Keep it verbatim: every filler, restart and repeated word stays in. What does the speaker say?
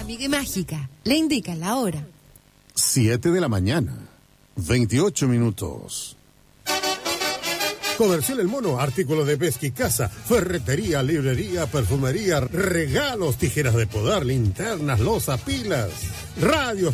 amiga mágica le indica la hora. Siete de la mañana, veintiocho minutos. Comercial El Mono, artículos de pesca y caza, ferretería, librería, perfumería, regalos, tijeras de podar, linternas, loza, pilas, radios.